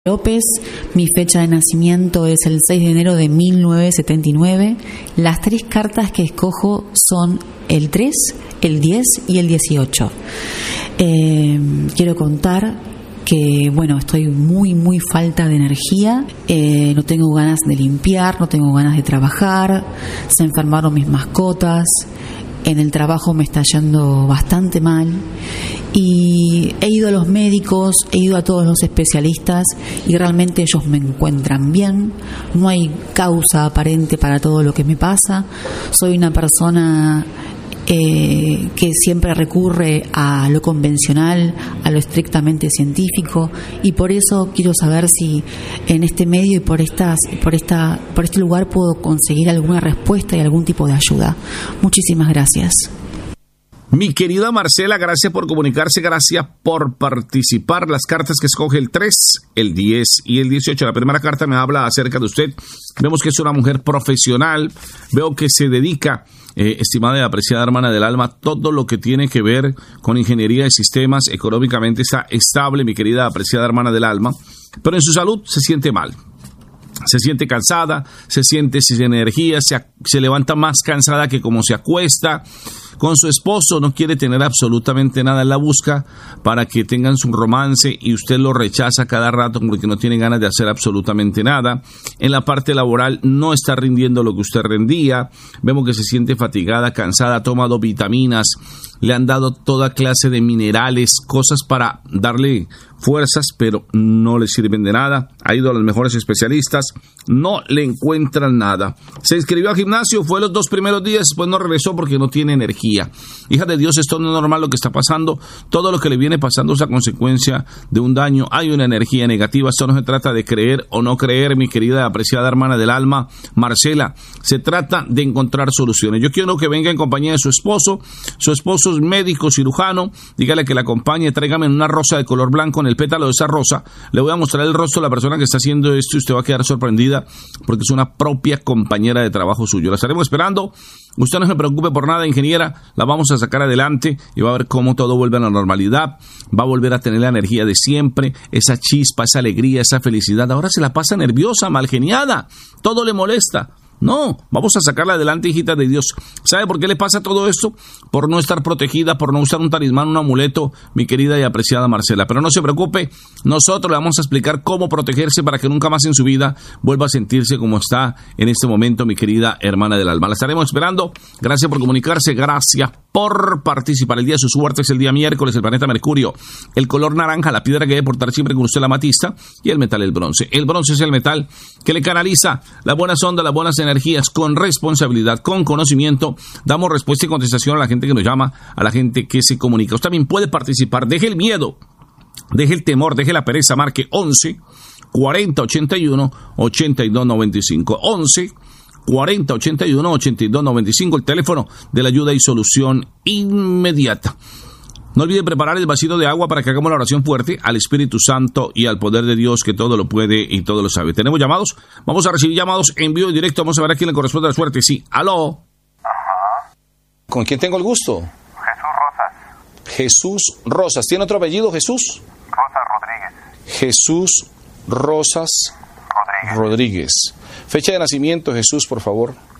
López, mi fecha de nacimiento es el 6 de enero de 1979. Las 3 cartas que escojo son el 3, el 10 y el 18. Quiero contar que, estoy muy falta de energía, no tengo ganas de limpiar, no tengo ganas de trabajar, se enfermaron mis mascotas, en el trabajo me está yendo bastante mal y he ido a los médicos, he ido a todos los especialistas y realmente ellos me encuentran bien, no hay causa aparente para todo lo que me pasa. Soy una persona que siempre recurre a lo convencional, a lo estrictamente científico, y por eso quiero saber si en este medio y por este lugar puedo conseguir alguna respuesta y algún tipo de ayuda. Muchísimas gracias. Mi querida Marcela, gracias por comunicarse, gracias por participar. Las cartas que escoge el 3, el 10 y el 18. La primera carta me habla acerca de usted. Vemos que es una mujer profesional. Veo que se dedica, estimada y apreciada hermana del alma, todo lo que tiene que ver con ingeniería de sistemas. Económicamente está estable, mi querida apreciada hermana del alma. Pero en su salud se siente mal. Se siente cansada, se siente sin energía, se levanta más cansada que como se acuesta. Con su esposo no quiere tener absolutamente nada, en la busca para que tengan su romance y usted lo rechaza cada rato porque no tiene ganas de hacer absolutamente nada. En la parte laboral no está rindiendo lo que usted rendía. Vemos que se siente fatigada, cansada, ha tomado vitaminas, le han dado toda clase de minerales, cosas para darle fuerzas, pero no le sirven de nada. Ha ido a los mejores especialistas, no le encuentran nada. Se inscribió al gimnasio, fue los 2 primeros días, después no regresó porque no tiene energía. Hija de Dios, esto no es normal lo que está pasando. Todo lo que le viene pasando es a consecuencia de un daño. Hay una energía negativa. Esto no se trata de creer o no creer, mi querida apreciada hermana del alma Marcela. Se trata de encontrar soluciones. Yo quiero que venga en compañía de su esposo. Su esposo es médico cirujano. Dígale que la acompañe, tráigame una rosa de color blanco. En el pétalo de esa rosa le voy a mostrar el rostro de la persona que está haciendo esto y usted va a quedar sorprendida porque es una propia compañera de trabajo suyo. La estaremos esperando. Usted no se preocupe por nada, ingeniera, la vamos a sacar adelante y va a ver cómo todo vuelve a la normalidad, va a volver a tener la energía de siempre, esa chispa, esa alegría, esa felicidad. Ahora se la pasa nerviosa, malgeniada, todo le molesta. No, vamos a sacarla adelante, hijita de Dios. ¿Sabe por qué le pasa todo esto? Por no estar protegida, por no usar un talismán, un amuleto, mi querida y apreciada Marcela. Pero no se preocupe, nosotros le vamos a explicar cómo protegerse para que nunca más en su vida vuelva a sentirse como está en este momento, mi querida hermana del alma. La estaremos esperando. Gracias por comunicarse, gracias por participar. El día de su suerte es el día miércoles, el planeta Mercurio. El color naranja, la piedra que debe portar siempre con usted, la amatista, y el metal, el bronce. El bronce es el metal que le canaliza las buenas ondas, las buenas energías, con responsabilidad, con conocimiento. Damos respuesta y contestación a la gente que nos llama, a la gente que se comunica. Usted también puede participar. Deje el miedo, deje el temor, deje la pereza. Marque 11 40 81 82 95. 11 40 81 82 95, el teléfono de la ayuda y solución inmediata. No olvide preparar el vasito de agua para que hagamos la oración fuerte al Espíritu Santo y al poder de Dios que todo lo puede y todo lo sabe. ¿Tenemos llamados? Vamos a recibir llamados en vivo y directo. Vamos a ver a quién le corresponde la suerte. Sí, aló. Ajá. ¿Con quién tengo el gusto? Jesús Rosas. Jesús Rosas. ¿Tiene otro apellido, Jesús? Rosas Rodríguez. Jesús Rosas Rodríguez. Fecha de nacimiento, Jesús, por favor. 5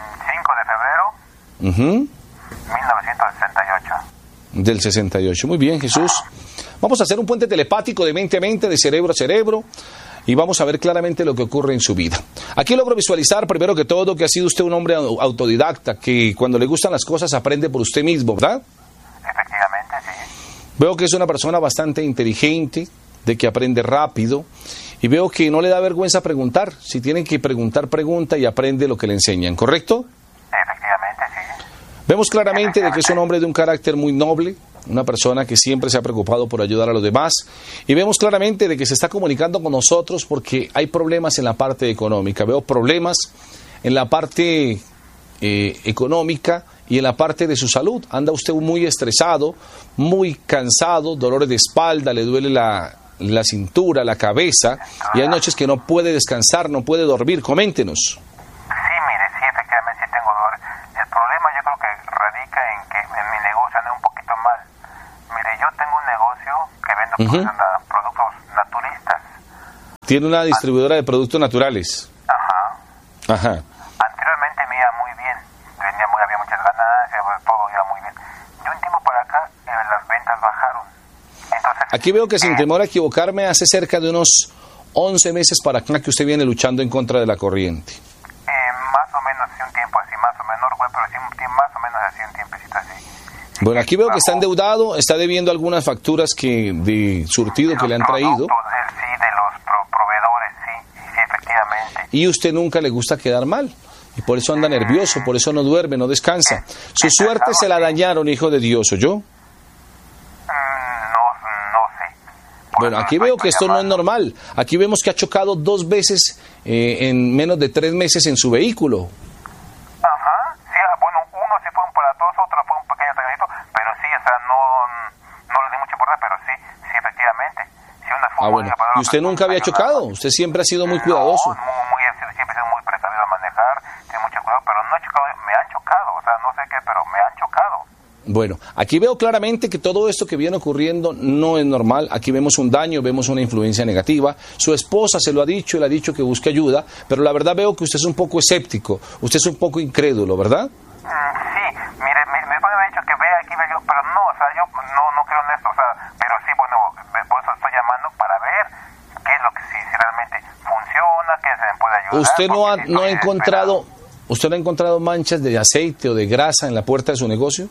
de febrero. 1968. Del 68. Muy bien, Jesús. Vamos a hacer un puente telepático de mente a mente, de cerebro a cerebro, y vamos a ver claramente lo que ocurre en su vida. Aquí logro visualizar, primero que todo, que ha sido usted un hombre autodidacta, que cuando le gustan las cosas aprende por usted mismo, ¿verdad? Efectivamente, sí. Veo que es una persona bastante inteligente, de que aprende rápido, y veo que no le da vergüenza preguntar. Si tienen que preguntar, pregunta y aprende lo que le enseñan, ¿correcto? Efectivamente, sí. Vemos claramente de que es un hombre de un carácter muy noble, una persona que siempre se ha preocupado por ayudar a los demás, y vemos claramente de que se está comunicando con nosotros porque hay problemas en la parte económica. Veo problemas en la parte económica y en la parte de su salud. Anda usted muy estresado, muy cansado, dolores de espalda, le duele la cintura, la cabeza, y hay noches que no puede descansar, no puede dormir. Coméntenos. Sí, mire, sí, efectivamente sí tengo dolor. El problema yo creo que radica en que en mi negocio anda un poquito mal. Mire, yo tengo un negocio que vendo productos naturistas. Tiene una distribuidora de productos naturales. Ajá. Anteriormente me iba muy bien, había muchas ganancias, todo iba muy bien. De un tiempo para acá las ventas bajaron. Entonces, aquí veo que sin temor a equivocarme, hace cerca de unos 11 meses para acá que usted viene luchando en contra de la corriente. Más o menos, sí, un tiempo así, más o menos, no recuerdo, pero sí, más o menos así, un tiempecito así. Bueno, aquí veo que está endeudado, está debiendo algunas facturas de surtido que le han traído. Sí, de los proveedores, sí, efectivamente. Y usted nunca le gusta quedar mal. Y por eso anda nervioso, por eso no duerme, no descansa. Su suerte se la dañaron, hijo de Dios, ¿oyó? No sé. Bueno, aquí veo que esto no es normal. Aquí vemos que ha chocado 2 veces en menos de 3 meses en su vehículo. Ajá, sí, bueno, uno sí fue un aparatoso, otro fue un pequeño tránsito, pero sí, o sea, no le di mucha importancia, pero sí, efectivamente. Sí, una fue bueno, ¿y usted nunca había chocado? Usted siempre ha sido muy cuidadoso. Siempre he sido muy precavido a manejar, tengo mucho cuidado, pero no he chocado, me han chocado, o sea, no sé qué, pero me han chocado. Bueno, aquí veo claramente que todo esto que viene ocurriendo no es normal. Aquí vemos un daño, vemos una influencia negativa. Su esposa se lo ha dicho, él ha dicho que busque ayuda, pero la verdad veo que usted es un poco escéptico, usted es un poco incrédulo, ¿verdad? Sí, mire, me ha dicho que vea aquí, pero no, o sea, yo no creo en esto, o sea, pero sí, bueno, por eso estoy llamando para ver qué es lo que si realmente funciona, qué se me puede ayudar. ¿Usted no ha encontrado, usted no ha encontrado manchas de aceite o de grasa en la puerta de su negocio?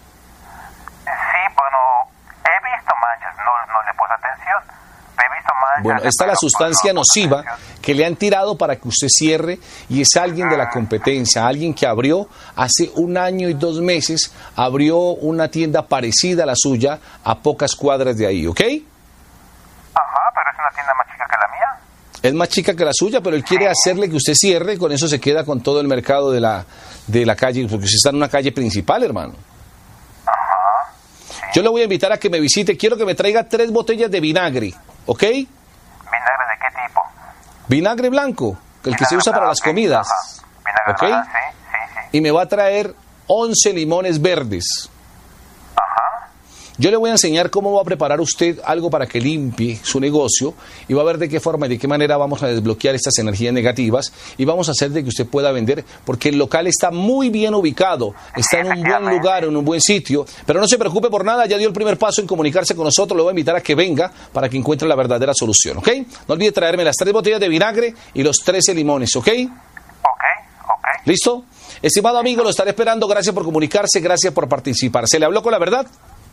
No le puse atención. He visto manchas. Bueno, esta es la sustancia nociva que le han tirado para que usted cierre y es alguien de la competencia, alguien que abrió hace 1 año y 2 meses, abrió una tienda parecida a la suya a pocas cuadras de ahí, ¿ok? Ajá, pero es una tienda más chica que la mía. Es más chica que la suya, pero él quiere hacerle que usted cierre y con eso se queda con todo el mercado de la calle, porque usted está en una calle principal, hermano. Yo le voy a invitar a que me visite. Quiero que me traiga 3 botellas de vinagre, ¿ok? ¿Vinagre de qué tipo? Vinagre blanco, el que se usa para las comidas. Vinagre ¿ok? blanco, sí. Y me va a traer 11 limones verdes. Yo le voy a enseñar cómo va a preparar usted algo para que limpie su negocio y va a ver de qué forma y de qué manera vamos a desbloquear estas energías negativas y vamos a hacer de que usted pueda vender, porque el local está muy bien ubicado, está en un buen lugar, en un buen sitio, pero no se preocupe por nada, ya dio el primer paso en comunicarse con nosotros, le voy a invitar a que venga para que encuentre la verdadera solución, ¿ok? No olvide traerme las 3 botellas de vinagre y los 13 limones, ¿ok? Ok. ¿Listo? Estimado amigo, lo estaré esperando, gracias por comunicarse, gracias por participar. ¿Se le habló con la verdad?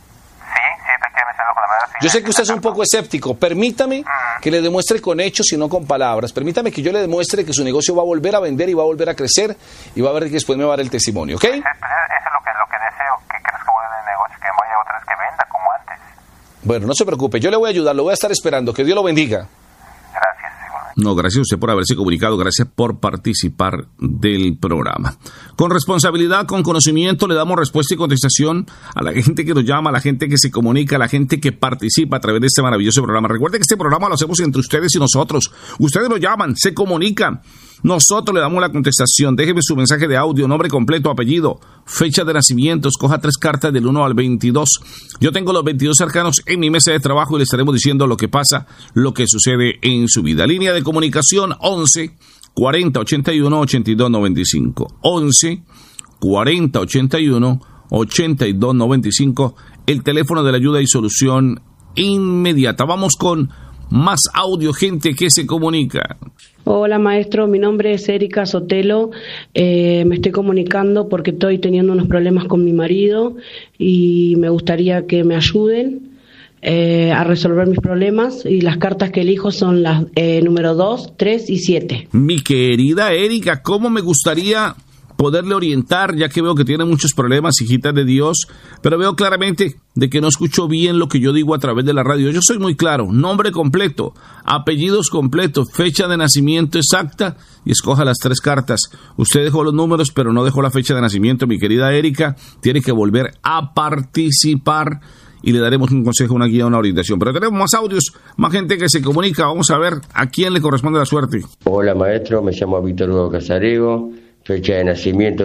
Yo sé que usted es un poco escéptico. Permítame que le demuestre con hechos y no con palabras. Permítame que yo le demuestre que su negocio va a volver a vender y va a volver a crecer y va a ver que después me va a dar el testimonio, ¿ok? Eso es lo que deseo, que crezca el negocio, que vaya otra vez, que venda como antes. Bueno, no se preocupe, yo le voy a ayudar, lo voy a estar esperando. Que Dios lo bendiga. Gracias. No, gracias a usted por haberse comunicado, gracias por participar del programa. Con responsabilidad, con conocimiento, le damos respuesta y contestación a la gente que nos llama, a la gente que se comunica, a la gente que participa a través de este maravilloso programa. Recuerde que este programa lo hacemos entre ustedes y nosotros. Ustedes nos llaman, se comunican. Nosotros le damos la contestación. Déjeme su mensaje de audio, nombre completo, apellido, fecha de nacimiento. Escoja 3 cartas del 1 al 22. Yo tengo los 22 arcanos en mi mesa de trabajo y le estaremos diciendo lo que pasa, lo que sucede en su vida. Línea de comunicación 11 40 81 82 95. 11 40 81 82 95. El teléfono de la ayuda y solución inmediata. Vamos con más audio, gente que se comunica. Hola maestro, mi nombre es Erika Sotelo, me estoy comunicando porque estoy teniendo unos problemas con mi marido y me gustaría que me ayuden a resolver mis problemas, y las cartas que elijo son las número 2, 3 y 7. Mi querida Erika, ¿cómo me gustaría poderle orientar, ya que veo que tiene muchos problemas, hijita de Dios, pero veo claramente de que no escucho bien lo que yo digo a través de la radio. Yo soy muy claro: nombre completo, apellidos completos, fecha de nacimiento exacta y escoja las 3 cartas. Usted dejó los números, pero no dejó la fecha de nacimiento. Mi querida Erika, tiene que volver a participar y le daremos un consejo, una guía, una orientación. Pero tenemos más audios, más gente que se comunica. Vamos a ver a quién le corresponde la suerte. Hola maestro, me llamo Víctor Hugo Casarego. Fecha de nacimiento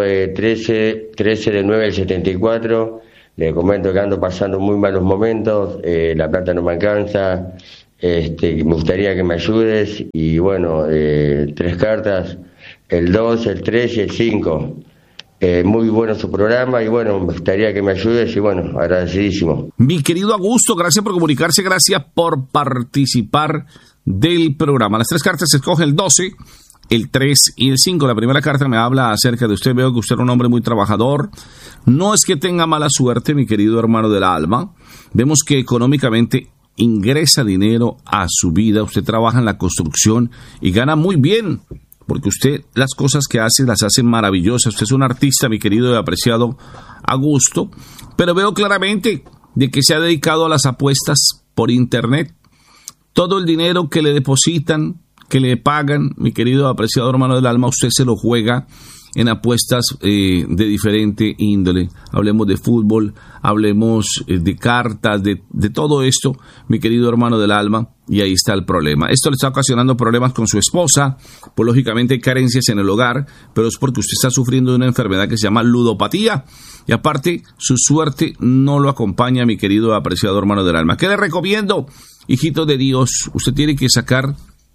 13 de 9 del 74. Le comento que ando pasando muy malos momentos, la plata no me alcanza, me gustaría que me ayudes. Y bueno, 3 cartas, el 2, el 3 y el 5. Muy bueno su programa y bueno, me gustaría que me ayudes y bueno, agradecidísimo. Mi querido Augusto, gracias por comunicarse, gracias por participar del programa. Las 3 cartas se escogen el 12, el 3 y el 5. La primera carta me habla acerca de usted. Veo que usted es un hombre muy trabajador. No es que tenga mala suerte, mi querido hermano del alma. Vemos que económicamente ingresa dinero a su vida. Usted trabaja en la construcción y gana muy bien, porque usted las cosas que hace las hace maravillosas. Usted es un artista, mi querido y apreciado Augusto. Pero veo claramente de que se ha dedicado a las apuestas por internet. Todo el dinero que le depositan, que le pagan, mi querido apreciado hermano del alma, usted se lo juega en apuestas de diferente índole. Hablemos de fútbol, hablemos de cartas, de todo esto, mi querido hermano del alma, y ahí está el problema. Esto le está ocasionando problemas con su esposa, pues lógicamente hay carencias en el hogar, pero es porque usted está sufriendo de una enfermedad que se llama ludopatía, y aparte su suerte no lo acompaña, mi querido apreciado hermano del alma. ¿Qué le recomiendo, hijito de Dios? Usted tiene que sacar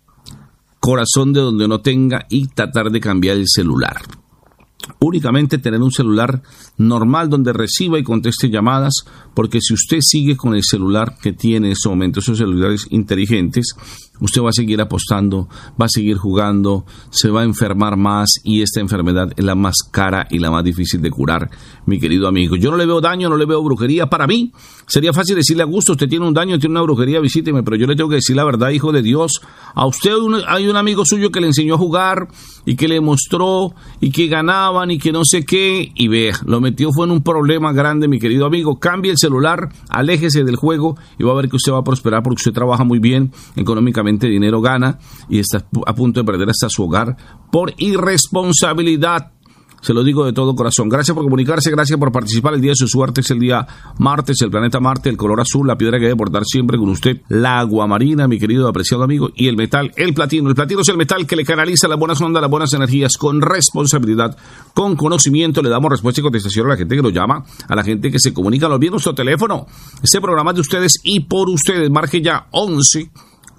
corazón de donde no tenga y tratar de cambiar el celular. Únicamente tener un celular normal donde reciba y conteste llamadas, porque si usted sigue con el celular que tiene en este momento, esos celulares inteligentes, usted va a seguir apostando, va a seguir jugando, se va a enfermar más, y esta enfermedad es la más cara y la más difícil de curar, mi querido amigo. Yo no le veo daño, no le veo brujería. Para mí sería fácil decirle a Augusto, usted tiene un daño, tiene una brujería, visíteme, pero yo le tengo que decir la verdad, hijo de Dios. A usted hay un amigo suyo que le enseñó a jugar y que le mostró y que ganaban y que no sé qué, y vea, lo metió fue en un problema grande, mi querido amigo. Cambie el celular, aléjese del juego y va a ver que usted va a prosperar, porque usted trabaja muy bien económicamente, dinero gana, y está a punto de perder hasta su hogar por irresponsabilidad. Se lo digo de todo corazón. Gracias por comunicarse, gracias por participar. El día de su suerte es el día martes, el planeta Marte, el color azul, la piedra que debe portar siempre con usted, la agua marina, mi querido apreciado amigo, y el metal, el platino. El platino es el metal que le canaliza las buenas ondas, las buenas energías, con responsabilidad, con conocimiento. Le damos respuesta y contestación a la gente que lo llama, a la gente que se comunica. Lo olviden nuestro teléfono. Este programa es de ustedes y por ustedes. Marque ya 11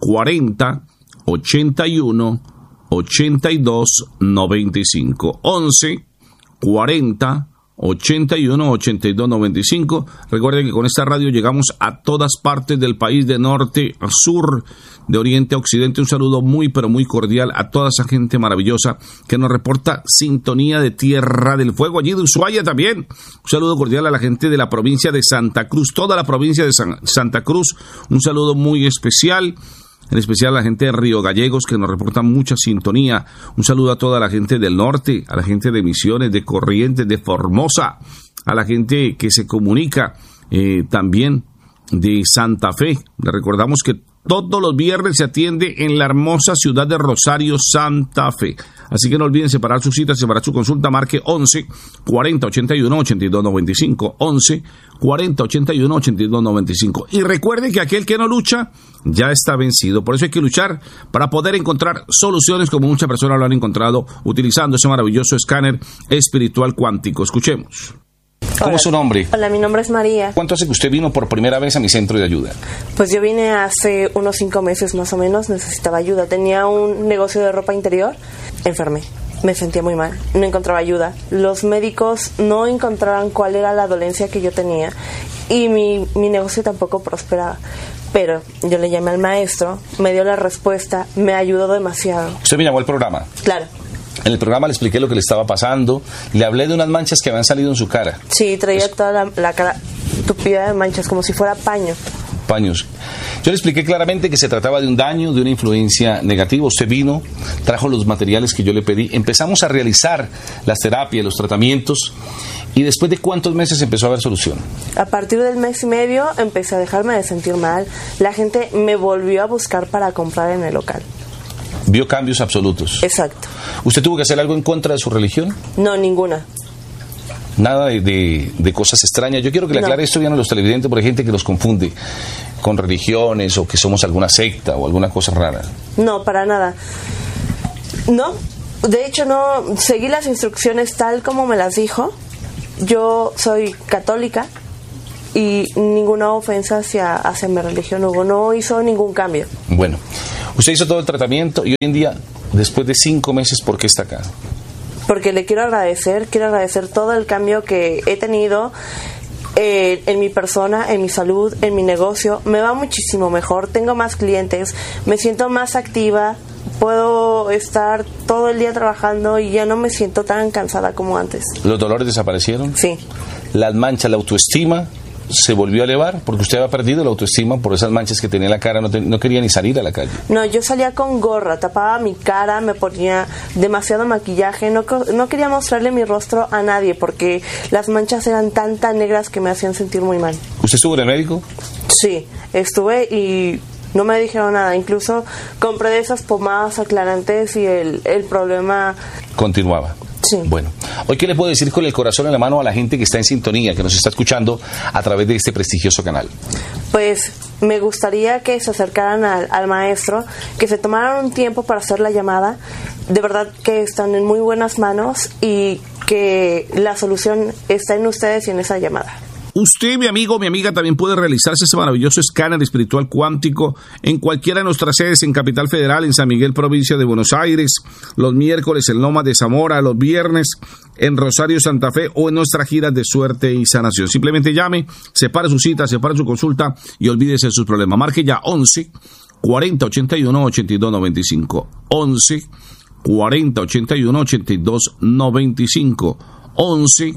40 81 82 95. 11 40 81 82 95. Recuerden que con esta radio llegamos a todas partes del país, de norte a sur, de oriente a occidente. Un saludo muy pero muy cordial a toda esa gente maravillosa que nos reporta sintonía de Tierra del Fuego, allí de Ushuaia también. Un saludo cordial a la gente de la provincia de Santa Cruz, toda la provincia de Santa Cruz. Un saludo muy especial. En especial a la gente de Río Gallegos, que nos reporta mucha sintonía. Un saludo a toda la gente del norte, a la gente de Misiones, de Corrientes, de Formosa, a la gente que se comunica también de Santa Fe. Le recordamos que todos los viernes se atiende en la hermosa ciudad de Rosario, Santa Fe. Así que no olviden separar su cita, separar su consulta. Marque 11 40 81 82 95. 11 40 81 82 95. Y recuerden que aquel que no lucha ya está vencido. Por eso hay que luchar para poder encontrar soluciones, como muchas personas lo han encontrado utilizando ese maravilloso escáner espiritual cuántico. Escuchemos. ¿Cómo es su nombre? Hola, mi nombre es María. ¿Cuánto hace que usted vino por primera vez a mi centro de ayuda? Pues yo vine hace unos 5 meses más o menos, necesitaba ayuda. Tenía un negocio de ropa interior, enfermé, me sentía muy mal, no encontraba ayuda. Los médicos no encontraban cuál era la dolencia que yo tenía y mi negocio tampoco prosperaba. Pero yo le llamé al maestro, me dio la respuesta, me ayudó demasiado. ¿Usted me llamó al programa? Claro. En el programa le expliqué lo que le estaba pasando, le hablé de unas manchas que habían salido en su cara. Sí, traía toda la cara tupida de manchas, como si fuera paños. Yo le expliqué claramente que se trataba de un daño, de una influencia negativa. Usted vino, trajo los materiales que yo le pedí, empezamos a realizar las terapias, los tratamientos, y después de ¿cuántos meses empezó a haber solución? A partir del mes y medio empecé a dejarme de sentir mal, la gente me volvió a buscar para comprar en el local. Vio cambios absolutos. Exacto. ¿Usted tuvo que hacer algo en contra de su religión? No, ninguna. Nada de cosas extrañas. Yo quiero que le aclare esto bien a los televidentes, porque hay gente que los confunde con religiones o que somos alguna secta o alguna cosa rara. No, para nada. No, de hecho no, seguí las instrucciones tal como me las dijo. Yo soy católica y ninguna ofensa hacia mi religión. Hugo no hizo ningún cambio. Bueno, usted hizo todo el tratamiento y hoy en día, después de 5 meses, ¿por qué está acá? Porque le quiero agradecer todo el cambio que he tenido en mi persona, en mi salud, en mi negocio. Me va muchísimo mejor, tengo más clientes, me siento más activa, puedo estar todo el día trabajando y ya no me siento tan cansada como antes. ¿Los dolores desaparecieron? Sí. ¿Las manchas, la autoestima se volvió a elevar? Porque usted había perdido la autoestima por esas manchas que tenía en la cara, no quería ni salir a la calle. No, yo salía con gorra, tapaba mi cara, me ponía demasiado maquillaje, no quería mostrarle mi rostro a nadie porque las manchas eran tan negras que me hacían sentir muy mal. ¿Usted estuvo en el médico? Sí, estuve y no me dijeron nada, incluso compré de esas pomadas aclarantes y el problema continuaba. Sí. Bueno, hoy ¿qué le puedo decir con el corazón en la mano a la gente que está en sintonía, que nos está escuchando a través de este prestigioso canal? Pues me gustaría que se acercaran al maestro, que se tomaran un tiempo para hacer la llamada. De verdad que están en muy buenas manos y que la solución está en ustedes y en esa llamada. Usted, mi amigo, mi amiga, también puede realizarse ese maravilloso escáner espiritual cuántico en cualquiera de nuestras sedes en Capital Federal, en San Miguel, provincia de Buenos Aires, los miércoles en Lomas de Zamora, los viernes en Rosario, Santa Fe o en nuestras giras de suerte y sanación. Simplemente llame, separe su cita, separe su consulta y olvídese de sus problemas. Marque ya 11 40 81 82 95. 11 40 81 82 95. 11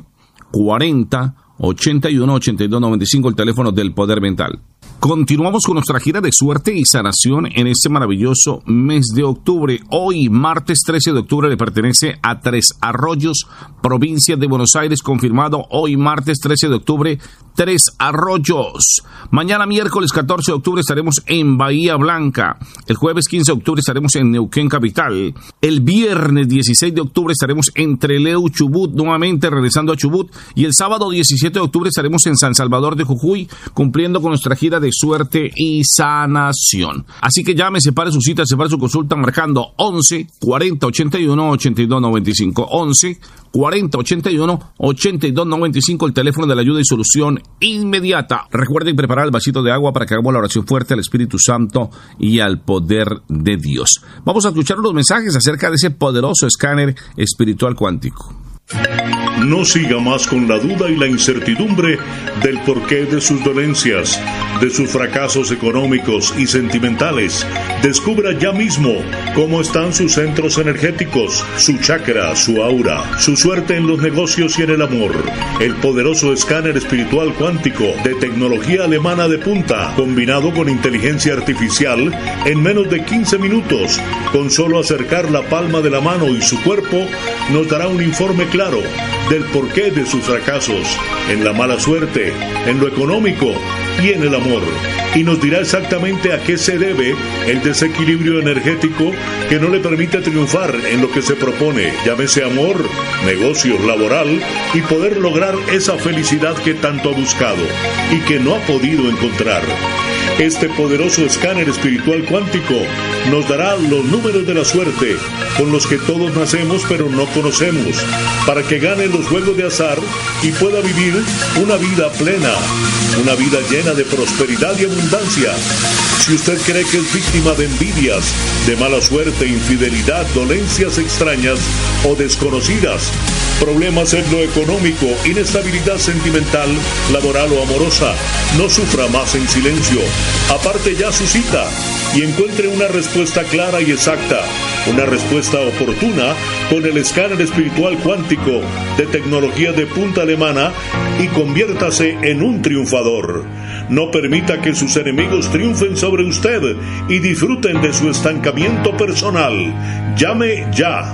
40 81 82 95, el teléfono del Poder Mental. Continuamos con nuestra gira de suerte y sanación en este maravilloso mes de octubre. Hoy, martes 13 de octubre, le pertenece a Tres Arroyos, provincia de Buenos Aires, confirmado hoy, martes 13 de octubre, Tres Arroyos. Mañana, miércoles 14 de octubre, estaremos en Bahía Blanca. El jueves 15 de octubre estaremos en Neuquén Capital. El viernes 16 de octubre estaremos en Trelew, Chubut, nuevamente regresando a Chubut. Y el sábado 17 de octubre estaremos en San Salvador de Jujuy, cumpliendo con nuestra gira de suerte y sanación. Así que llame, separe su cita, separe su consulta marcando 11 40 81 82 95. 11 40 81 82 95, el teléfono de la ayuda y solución inmediata. Recuerden preparar el vasito de agua para que hagamos la oración fuerte al Espíritu Santo y al poder de Dios. Vamos a escuchar los mensajes acerca de ese poderoso escáner espiritual cuántico. No siga más con la duda y la incertidumbre del porqué de sus dolencias, de sus fracasos económicos y sentimentales. Descubra ya mismo cómo están sus centros energéticos, su chakra, su aura, su suerte en los negocios y en el amor. El poderoso escáner espiritual cuántico de tecnología alemana de punta, combinado con inteligencia artificial, en menos de 15 minutos, con solo acercar la palma de la mano y su cuerpo, nos dará un informe claro del porqué de sus fracasos, en la mala suerte, en lo económico y en el amor. Y nos dirá exactamente a qué se debe el desequilibrio energético que no le permite triunfar en lo que se propone, llámese amor, negocios, laboral, y poder lograr esa felicidad que tanto ha buscado y que no ha podido encontrar. Este poderoso escáner espiritual cuántico nos dará los números de la suerte con los que todos nacemos pero no conocemos, para que gane los juegos de azar y pueda vivir una vida plena, una vida llena de prosperidad y abundancia. Si usted cree que es víctima de envidias, de mala suerte, infidelidad, dolencias extrañas o desconocidas, problemas en lo económico, inestabilidad sentimental, laboral o amorosa, no sufra más en silencio. Aparte ya su cita y encuentre una respuesta clara y exacta, una respuesta oportuna con el escáner espiritual cuántico de tecnología de punta alemana y conviértase en un triunfador. No permita que sus enemigos triunfen sobre usted y disfruten de su estancamiento personal. Llame ya.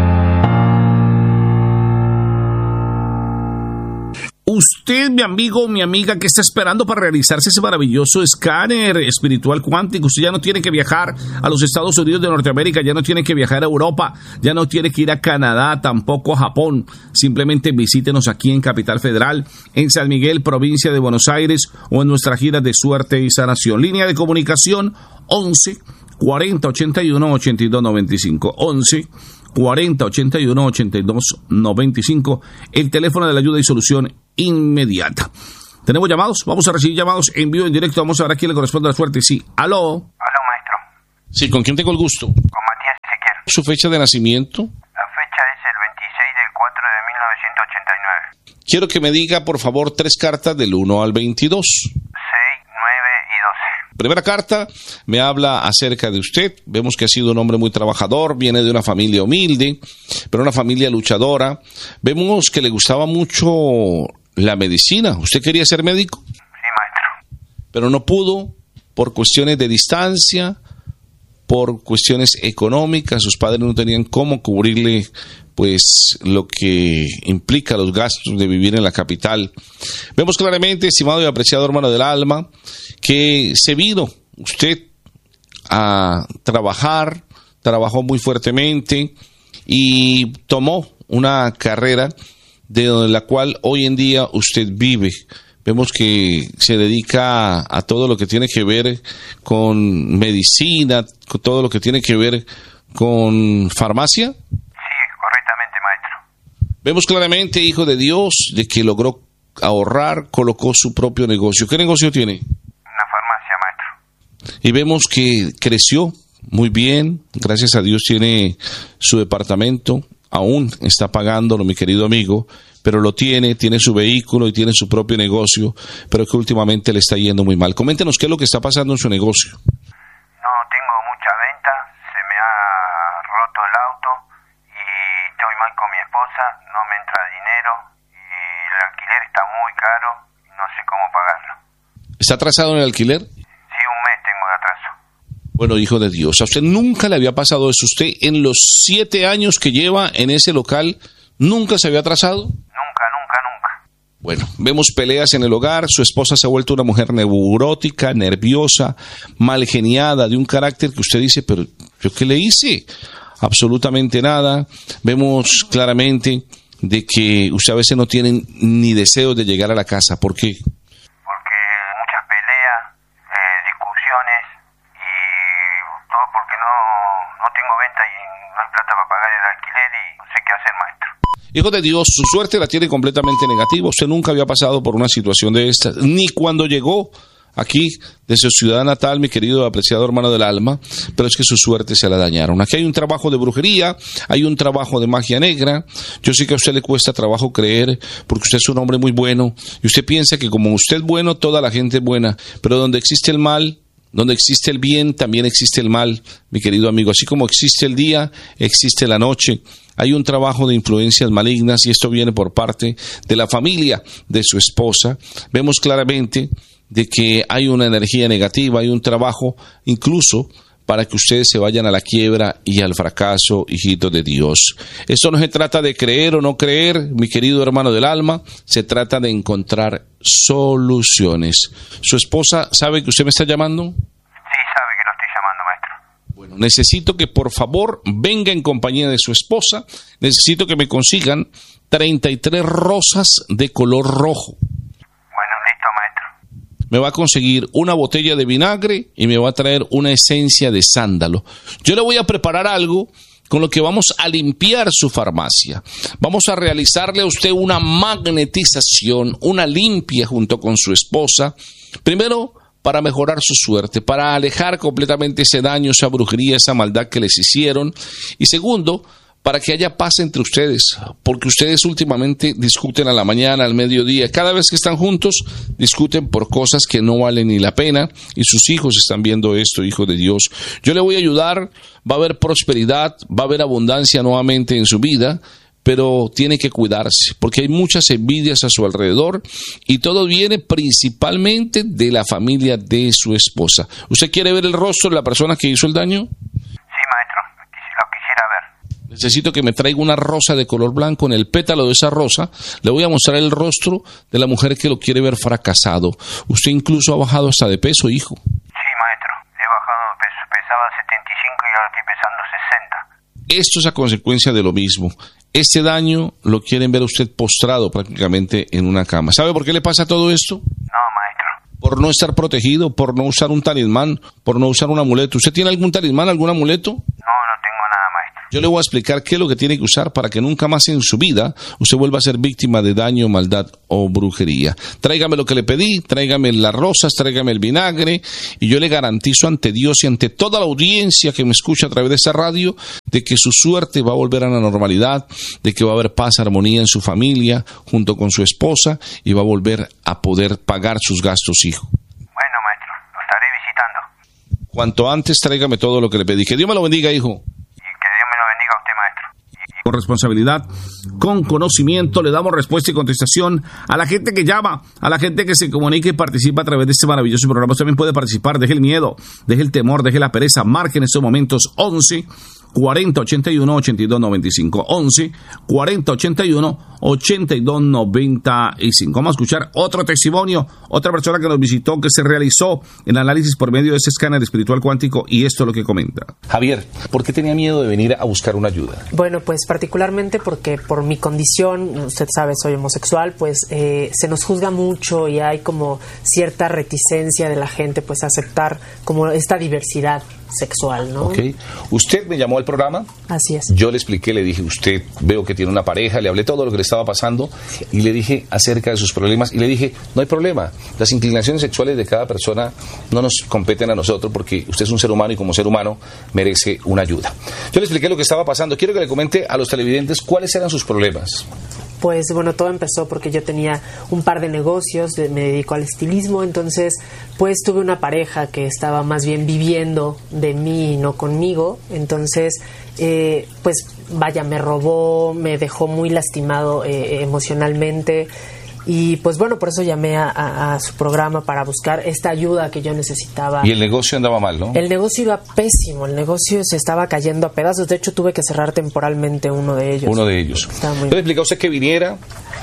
Usted, mi amigo, mi amiga, que está esperando para realizarse ese maravilloso escáner espiritual cuántico. Usted ya no tiene que viajar a los Estados Unidos de Norteamérica, ya no tiene que viajar a Europa, ya no tiene que ir a Canadá, tampoco a Japón. Simplemente visítenos aquí en Capital Federal, en San Miguel, provincia de Buenos Aires, o en nuestra gira de suerte y sanación. Línea de comunicación 11 40 81 82 95. 11 40 81 82 95, el teléfono de la ayuda y solución inmediata. Tenemos llamados, vamos a recibir llamados en vivo, en directo. Vamos a ver a quién le corresponde la suerte. Sí, aló. Aló, maestro. Sí, ¿con quién tengo el gusto? Con Matías Ezequiel. ¿Su fecha de nacimiento? La fecha es el 26 del 4 de 1989. Quiero que me diga, por favor, 3 cartas del 1 al 22. 6, 9 y 12. Primera carta me habla acerca de usted. Vemos que ha sido un hombre muy trabajador, viene de una familia humilde, pero una familia luchadora. Vemos que le gustaba mucho la medicina. ¿Usted quería ser médico? Sí, maestro. Pero no pudo por cuestiones de distancia, por cuestiones económicas. Sus padres no tenían cómo cubrirle pues lo que implica los gastos de vivir en la capital. Vemos claramente, estimado y apreciado hermano del alma, que se vino usted a trabajar, trabajó muy fuertemente y tomó una carrera de la cual hoy en día usted vive. Vemos que se dedica a todo lo que tiene que ver con medicina, con todo lo que tiene que ver con farmacia. Vemos claramente, hijo de Dios, de que logró ahorrar, colocó su propio negocio. ¿Qué negocio tiene? Una farmacia, maestro. Y vemos que creció muy bien, gracias a Dios tiene su departamento, aún está pagándolo, mi querido amigo, pero lo tiene su vehículo y tiene su propio negocio, pero que últimamente le está yendo muy mal. Coméntenos qué es lo que está pasando en su negocio. No tengo mucha venta, se me ha roto el auto. Estoy mal con mi esposa, no me entra dinero y el alquiler está muy caro y no sé cómo pagarlo. ¿Está atrasado en el alquiler? Sí, un mes tengo de atraso. Bueno, hijo de Dios, a usted nunca le había pasado eso. ¿Usted en los 7 años que lleva en ese local nunca se había atrasado? Nunca. Bueno, vemos peleas en el hogar, su esposa se ha vuelto una mujer neurótica, nerviosa, malgeniada, de un carácter que usted dice, pero ¿yo qué le hice? Absolutamente nada. Vemos claramente de que usted a veces no tiene ni deseo de llegar a la casa. ¿Por qué? Porque muchas peleas, discusiones y todo porque no tengo venta y no hay plata para pagar el alquiler y no sé qué hacer, maestro. Hijo de Dios, su suerte la tiene completamente negativa. Usted nunca había pasado por una situación de esta, ni cuando llegó aquí de su ciudad natal, mi querido apreciado hermano del alma, pero es que su suerte se la dañaron. Aquí hay un trabajo de brujería, hay un trabajo de magia negra. Yo sé que a usted le cuesta trabajo creer, porque usted es un hombre muy bueno, y usted piensa que como usted es bueno, toda la gente es buena, pero donde existe el mal, donde existe el bien, también existe el mal, mi querido amigo. Así como existe el día, existe la noche. Hay un trabajo de influencias malignas, y esto viene por parte de la familia de su esposa. Vemos claramente de que hay una energía negativa, hay un trabajo incluso para que ustedes se vayan a la quiebra y al fracaso, hijitos de Dios. Esto no se trata de creer o no creer, mi querido hermano del alma, se trata de encontrar soluciones. ¿Su esposa sabe que usted me está llamando? Sí, sabe que lo estoy llamando, maestro. Bueno, necesito que por favor venga en compañía de su esposa, necesito que me consigan 33 rosas de color rojo. Me va a conseguir una botella de vinagre y me va a traer una esencia de sándalo. Yo le voy a preparar algo con lo que vamos a limpiar su farmacia. Vamos a realizarle a usted una magnetización, una limpia junto con su esposa. Primero, para mejorar su suerte, para alejar completamente ese daño, esa brujería, esa maldad que les hicieron. Y segundo, para que haya paz entre ustedes, porque ustedes últimamente discuten a la mañana, al mediodía, cada vez que están juntos, discuten por cosas que no valen ni la pena, y sus hijos están viendo esto, hijo de Dios. Yo le voy a ayudar, va a haber prosperidad, va a haber abundancia nuevamente en su vida, pero tiene que cuidarse, porque hay muchas envidias a su alrededor, y todo viene principalmente de la familia de su esposa. ¿Usted quiere ver el rostro de la persona que hizo el daño? Necesito que me traiga una rosa de color blanco. En el pétalo de esa rosa le voy a mostrar el rostro de la mujer que lo quiere ver fracasado. Usted incluso ha bajado hasta de peso, hijo. Sí, maestro. He bajado de peso. Pesaba 75 y ahora estoy pesando 60. Esto es a consecuencia de lo mismo. Este daño lo quieren ver a usted postrado prácticamente en una cama. ¿Sabe por qué le pasa todo esto? No, maestro. Por no estar protegido, por no usar un talismán, por no usar un amuleto. ¿Usted tiene algún talismán, algún amuleto? No tengo nada, maestro. Yo le voy a explicar qué es lo que tiene que usar para que nunca más en su vida usted vuelva a ser víctima de daño, maldad o brujería. Tráigame lo que le pedí, tráigame las rosas, tráigame el vinagre, y yo le garantizo ante Dios y ante toda la audiencia que me escucha a través de esta radio de que su suerte va a volver a la normalidad, de que va a haber paz, armonía en su familia, junto con su esposa, y va a volver a poder pagar sus gastos, hijo. Bueno, maestro, lo estaré visitando. Cuanto antes tráigame todo lo que le pedí. Que Dios me lo bendiga, hijo. Con responsabilidad, con conocimiento, le damos respuesta y contestación a la gente que llama, a la gente que se comunica y participa a través de este maravilloso programa. Usted también puede participar, deje el miedo, deje el temor, deje la pereza, marque en estos momentos 11 40 81 82 95, 11 40 81 82 95. Vamos a escuchar otro testimonio, otra persona que nos visitó, que se realizó el análisis por medio de ese escáner espiritual cuántico, y esto es lo que comenta. Javier, ¿por qué tenía miedo de venir a buscar una ayuda? Bueno, pues particularmente porque por mi condición, usted sabe, soy homosexual, pues se nos juzga mucho y hay como cierta reticencia de la gente pues a aceptar como esta diversidad sexual, ¿no? Ok. Usted me llamó al programa. Así es. Yo le expliqué, le dije, usted veo que tiene una pareja, le hablé todo lo que le estaba pasando y le dije acerca de sus problemas y le dije, no hay problema, las inclinaciones sexuales de cada persona no nos competen a nosotros porque usted es un ser humano y como ser humano merece una ayuda. Yo le expliqué lo que estaba pasando. Quiero que le comente a los televidentes cuáles eran sus problemas. Pues bueno, todo empezó porque yo tenía un par de negocios, me dedico al estilismo, entonces pues tuve una pareja que estaba más bien viviendo de mí y no conmigo, entonces pues vaya, me robó, me dejó muy lastimado emocionalmente. Y pues bueno, por eso llamé a su programa para buscar esta ayuda que yo necesitaba. Y el negocio andaba mal, ¿no? El negocio iba pésimo, el negocio se estaba cayendo a pedazos. De hecho, tuve que cerrar temporalmente uno de ellos. Uno de ellos. Yo le explicé a usted que viniera,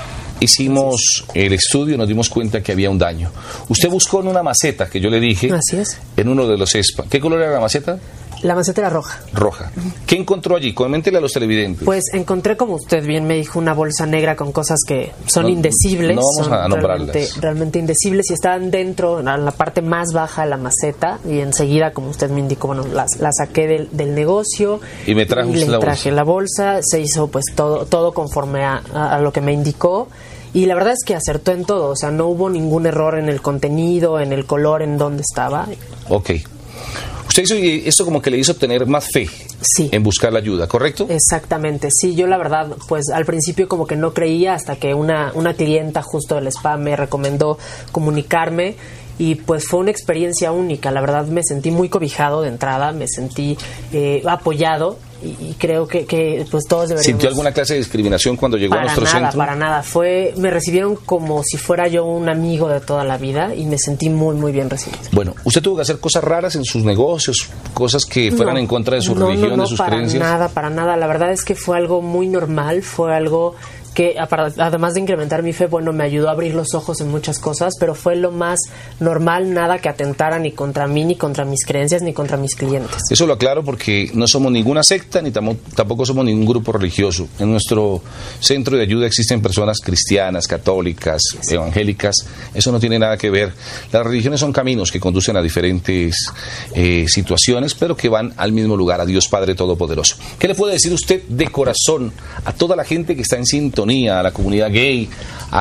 hicimos el estudio y nos dimos cuenta que había un daño. Usted buscó en una maceta que yo le dije. Así es. En uno de los ESPA. ¿Qué color era la maceta? La maceta era roja. Roja. ¿Qué encontró allí? Coméntele a los televidentes. Pues encontré, como usted bien me dijo, una bolsa negra con cosas que son indecibles. No vamos a nombrarlas. Realmente indecibles, y estaban dentro, en la parte más baja de la maceta, y enseguida, como usted me indicó, bueno, la saqué del negocio. Y me trajo la bolsa. Se hizo pues todo conforme a lo que me indicó. Y la verdad es que acertó en todo, o sea, no hubo ningún error en el contenido, en el color, en dónde estaba. Ok. Usted hizo esto como que le hizo tener más fe en buscar la ayuda, ¿correcto? Exactamente, sí, yo la verdad, pues al principio como que no creía hasta que una clienta justo del spa me recomendó comunicarme. Y pues fue una experiencia única, la verdad me sentí muy cobijado de entrada, me sentí apoyado y creo que pues todos deberíamos... ¿Sintió alguna clase de discriminación cuando llegó a nuestro centro? Para nada, me recibieron como si fuera yo un amigo de toda la vida y me sentí muy, muy bien recibido. Bueno, ¿usted tuvo que hacer cosas raras en sus negocios, cosas que fueran en contra de su religión, de sus creencias? No, para nada, la verdad es que fue algo muy normal, fue algo que además de incrementar mi fe, bueno, me ayudó a abrir los ojos en muchas cosas, pero fue lo más normal, nada que atentara ni contra mí, ni contra mis creencias, ni contra mis clientes. Eso lo aclaro porque no somos ninguna secta, ni tampoco somos ningún grupo religioso. En nuestro centro de ayuda existen personas cristianas, católicas, evangélicas. Eso no tiene nada que ver. Las religiones son caminos que conducen a diferentes situaciones, pero que van al mismo lugar, a Dios Padre Todopoderoso. ¿Qué le puede decir usted de corazón a toda la gente que está en sintonía, a la comunidad gay, a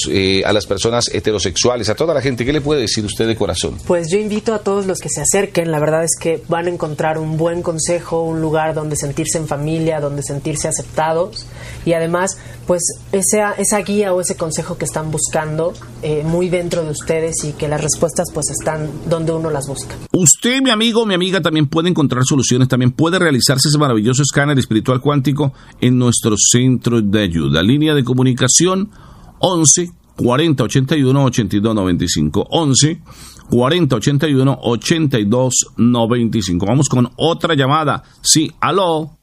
las personas heterosexuales, a toda la gente? ¿Qué le puede decir usted de corazón? Pues yo invito a todos los que se acerquen, la verdad es que van a encontrar un buen consejo, un lugar donde sentirse en familia, donde sentirse aceptados, y además pues esa guía o ese consejo que están buscando muy dentro de ustedes, y que las respuestas pues están donde uno las busca. Usted, mi amigo, mi amiga, también puede encontrar soluciones, también puede realizarse ese maravilloso escáner espiritual cuántico en nuestro centro de ayuda. Línea de comunicación 11 40 81 82 95, 11 40 81 82 95. Vamos con otra llamada. Sí, aló.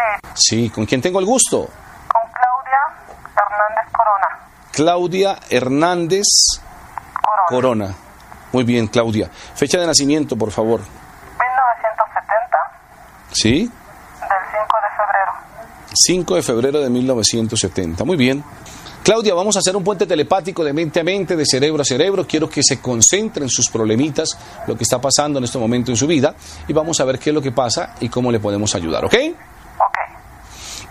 Sí, ¿con quién tengo el gusto? Con Claudia Hernández Corona. Claudia Hernández Corona. Muy bien, Claudia. Fecha de nacimiento, por favor. 1970. ¿Sí? Del 5 de febrero. 5 de febrero de 1970. Muy bien. Claudia, vamos a hacer un puente telepático de mente a mente, de cerebro a cerebro. Quiero que se concentre en sus problemitas, lo que está pasando en este momento en su vida, y vamos a ver qué es lo que pasa y cómo le podemos ayudar, ¿ok? Ok.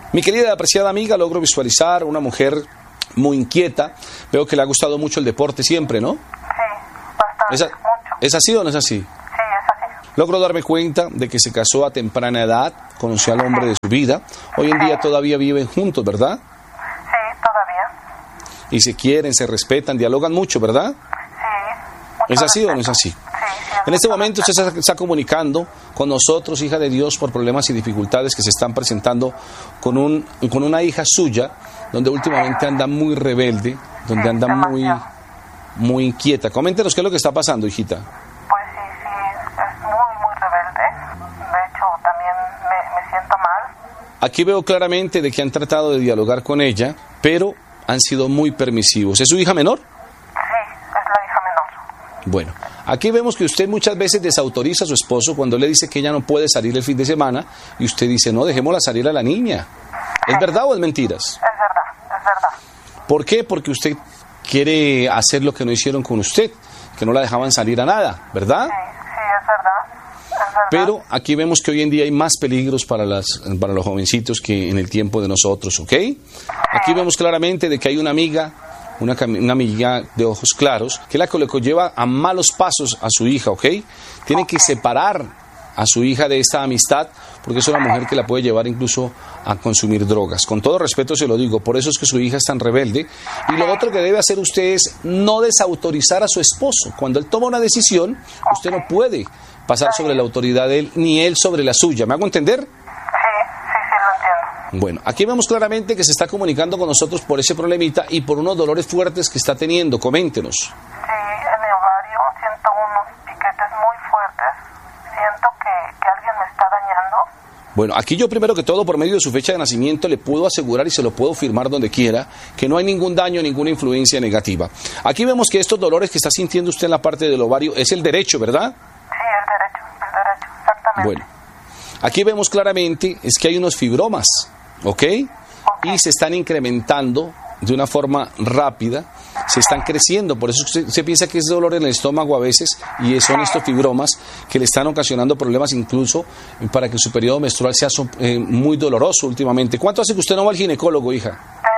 Mi querida y apreciada amiga, logro visualizar una mujer muy inquieta. Veo que le ha gustado mucho el deporte siempre, ¿no? Sí, bastante, mucho. ¿Es así o no es así? Sí, es así. Logro darme cuenta de que se casó a temprana edad, conoció al hombre de su vida. Hoy en día todavía viven juntos, ¿verdad? Sí, todavía. Y se quieren, se respetan, dialogan mucho, ¿verdad? Sí. ¿Es así o no es así? Sí, En este momento usted se está comunicando con nosotros, hija de Dios, por problemas y dificultades que se están presentando con una hija suya, donde últimamente anda muy rebelde, donde anda muy inquieta. Coméntenos qué es lo que está pasando, hijita. Pues sí, es muy rebelde. De hecho, también me siento mal. Aquí veo claramente de que han tratado de dialogar con ella, pero han sido muy permisivos. ¿Es su hija menor? Sí, es la hija menor. Bueno, aquí vemos que usted muchas veces desautoriza a su esposo cuando le dice que ella no puede salir el fin de semana y usted dice, no, dejémosla salir a la niña. ¿Es verdad o es mentiras? Es verdad. ¿Por qué? Porque usted quiere hacer lo que no hicieron con usted, que no la dejaban salir a nada, ¿verdad? Sí, es verdad. Pero aquí vemos que hoy en día hay más peligros para los jovencitos que en el tiempo de nosotros, ¿ok? Aquí vemos claramente de que hay una amiga, una amiga de ojos claros, que la que le lleva a malos pasos a su hija, ¿ok? Tiene que separar a su hija de esta amistad, porque es una mujer que la puede llevar incluso a consumir drogas. Con todo respeto se lo digo, por eso es que su hija es tan rebelde. Y lo otro que debe hacer usted es no desautorizar a su esposo. Cuando él toma una decisión, usted no puede pasar sobre la autoridad de él, ni él sobre la suya. ¿Me hago entender? Sí, lo entiendo. Bueno, aquí vemos claramente que se está comunicando con nosotros por ese problemita y por unos dolores fuertes que está teniendo. Coméntenos. Sí, en el ovario siento unos piquetes muy fuertes. Siento que alguien me está dañando. Bueno, aquí yo primero que todo, por medio de su fecha de nacimiento, le puedo asegurar y se lo puedo firmar donde quiera, que no hay ningún daño, ninguna influencia negativa. Aquí vemos que estos dolores que está sintiendo usted en la parte del ovario es el derecho, ¿verdad? Sí, el derecho, exactamente. Bueno, aquí vemos claramente es que hay unos fibromas, ¿ok? Y se están incrementando de una forma rápida, se están creciendo, por eso se piensa que es dolor en el estómago a veces, y son estos fibromas que le están ocasionando problemas incluso para que su periodo menstrual sea muy doloroso últimamente. ¿Cuánto hace que usted no va al ginecólogo, hija?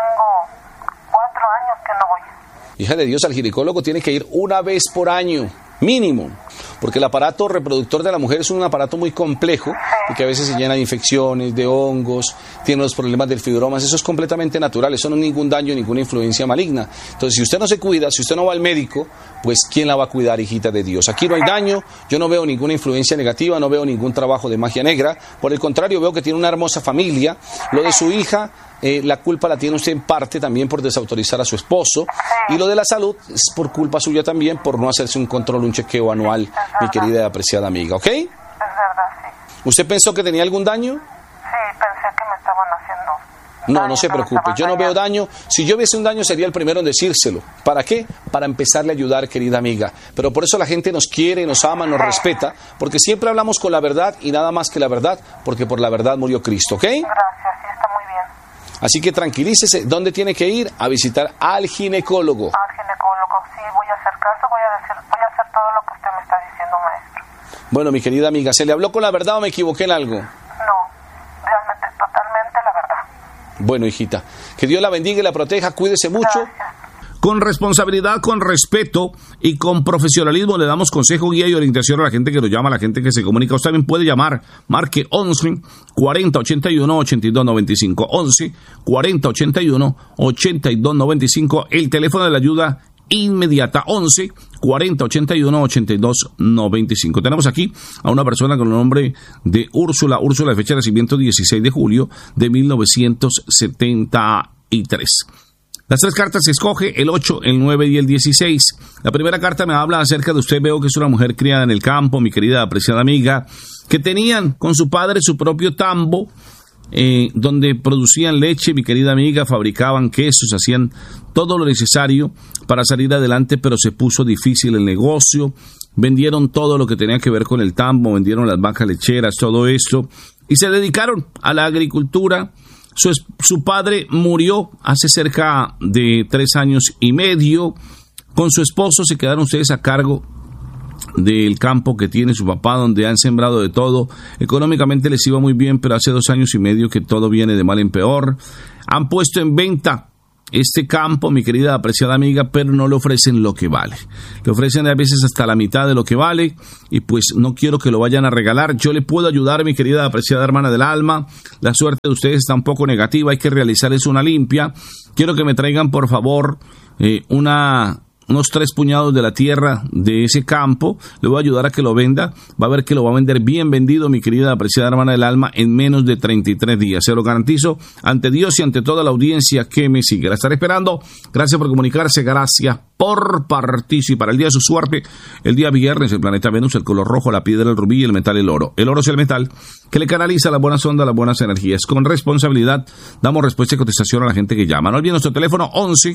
Tengo 4 años que no voy. Hija de Dios, al ginecólogo tiene que ir una vez por año, mínimo, porque el aparato reproductor de la mujer es un aparato muy complejo y que a veces se llena de infecciones, de hongos, tiene los problemas del fibromas. Eso es completamente natural, eso no es ningún daño, ninguna influencia maligna. Entonces, si usted no se cuida, si usted no va al médico, pues ¿quién la va a cuidar, hijita de Dios? Aquí no hay daño, yo no veo ninguna influencia negativa, no veo ningún trabajo de magia negra, por el contrario, veo que tiene una hermosa familia. Lo de su hija, la culpa la tiene usted en parte también por desautorizar a su esposo, y lo de la salud es por culpa suya también por no hacerse un control, un chequeo anual, mi querida y apreciada amiga, ¿ok? Es verdad, sí. ¿Usted pensó que tenía algún daño? Sí, pensé que me estaban haciendo No se preocupe, yo no veo daño. Si yo viese un daño sería el primero en decírselo. ¿Para qué? Para empezarle a ayudar, querida amiga. Pero por eso la gente nos quiere, nos ama, nos respeta, porque siempre hablamos con la verdad y nada más que la verdad, porque por la verdad murió Cristo, ¿ok? Gracias, sí, está muy bien. Así que tranquilícese. ¿Dónde tiene que ir? A visitar al ginecólogo. Al ginecólogo, sí, voy a hacer caso, voy a hacer todo lo que usted me está diciendo, maestro. Bueno, mi querida amiga, ¿se le habló con la verdad o me equivoqué en algo? No, realmente, totalmente la verdad. Bueno, hijita, que Dios la bendiga y la proteja, cuídese mucho. Gracias. Con responsabilidad, con respeto y con profesionalismo le damos consejo, guía y orientación a la gente que nos llama, a la gente que se comunica. Usted también puede llamar, marque 11 40 81 82 95, 11 40 81 82 95, el teléfono de la ayuda inmediata, 11 40 81 82 95. Tenemos aquí a una persona con el nombre de Úrsula, de fecha de nacimiento 16 de julio de 1973. Las 3 cartas se escoge, el 8, el 9 y el 16. La primera carta me habla acerca de usted. Veo que es una mujer criada en el campo, mi querida apreciada amiga, que tenían con su padre su propio tambo, donde producían leche, mi querida amiga, fabricaban quesos, hacían todo lo necesario para salir adelante, pero se puso difícil el negocio. Vendieron todo lo que tenía que ver con el tambo, vendieron las vacas lecheras, todo esto, y se dedicaron a la agricultura. Su padre murió hace cerca de 3 años y medio. Con su esposo se quedaron ustedes a cargo del campo que tiene su papá, donde han sembrado de todo. Económicamente les iba muy bien, pero hace 2 años y medio que todo viene de mal en peor. Han puesto en venta este campo, mi querida apreciada amiga, pero no le ofrecen lo que vale. Le ofrecen a veces hasta la mitad de lo que vale, y pues no quiero que lo vayan a regalar. Yo le puedo ayudar, mi querida apreciada hermana del alma. La suerte de ustedes está un poco negativa, hay que realizarles una limpia. Quiero que me traigan, por favor, unos 3 puñados de la tierra de ese campo. Le voy a ayudar a que lo venda. Va a ver que lo va a vender bien vendido, mi querida apreciada hermana del alma, en menos de 33 días. Se lo garantizo ante Dios y ante toda la audiencia que me sigue. La estaré esperando. Gracias por comunicarse. Gracias por participar. El día de su suerte, el día viernes, el planeta Venus, el color rojo, la piedra, el rubí y el metal, el oro. El oro es el metal que le canaliza las buenas ondas, las buenas energías. Con responsabilidad damos respuesta y contestación a la gente que llama. No olviden nuestro teléfono 11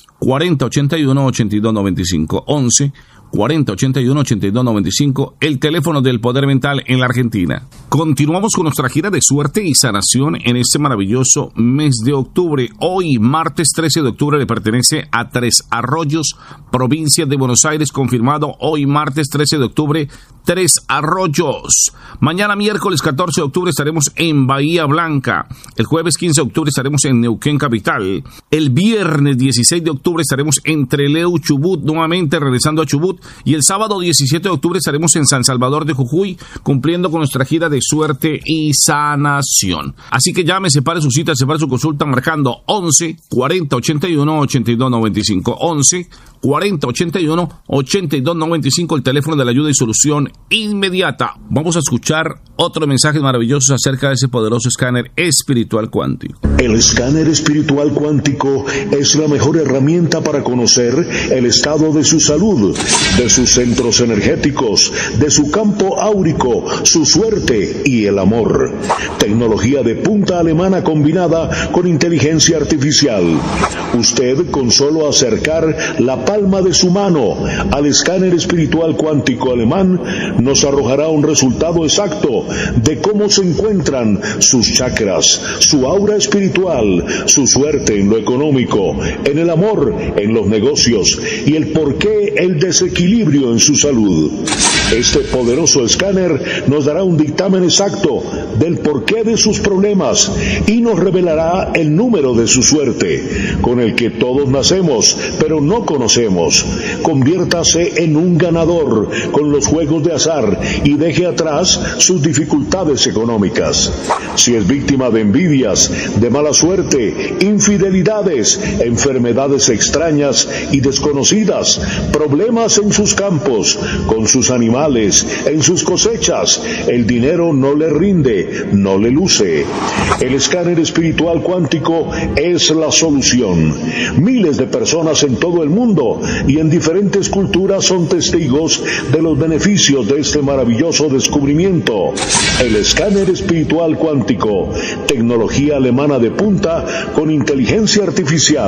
40 81 82 95, 11 40 81 82 95, el teléfono del poder mental en la Argentina. Continuamos con nuestra gira de suerte y sanación en este maravilloso mes de octubre. Hoy, martes 13 de octubre, le pertenece a Tres Arroyos, provincia de Buenos Aires, confirmado. Hoy, martes 13 de octubre, Tres Arroyos. Mañana, miércoles 14 de octubre, estaremos en Bahía Blanca. El jueves 15 de octubre estaremos en Neuquén capital. El viernes 16 de octubre estaremos en Trelew, Chubut, nuevamente regresando a Chubut. Y el sábado 17 de octubre estaremos en San Salvador de Jujuy, cumpliendo con nuestra gira de suerte y sanación. Así que llame, separe su cita, separe su consulta, marcando 11 40 81 82 95, 11 40 81 82 95, el teléfono de la ayuda y solución inmediata. Vamos a escuchar otros mensajes maravillosos acerca de ese poderoso escáner espiritual cuántico. El escáner espiritual cuántico es la mejor herramienta para conocer el estado de su salud, de sus centros energéticos, de su campo áurico, su suerte y el amor. Tecnología de punta alemana combinada con inteligencia artificial. Usted, con solo acercar la palma de su mano al escáner espiritual cuántico alemán, nos arrojará un resultado exacto de cómo se encuentran sus chakras, su aura espiritual, su suerte en lo económico, en el amor, en los negocios y el porqué el desequilibrio en su salud. Este poderoso escáner nos dará un dictamen exacto del porqué de sus problemas y nos revelará el número de su suerte, con el que todos nacemos, pero no conocemos. Conviértase en un ganador con los juegos de azar y deje atrás sus dificultades económicas. Si es víctima de envidias, de mala suerte, infidelidades, enfermedades extrañas y desconocidas, problemas en sus campos, con sus animales, en sus cosechas, el dinero no le rinde, no le luce. El escáner espiritual cuántico es la solución. Miles de personas en todo el mundo y en diferentes culturas son testigos de los beneficios de este maravilloso descubrimiento. El escáner espiritual cuántico, tecnología alemana de punta con inteligencia artificial.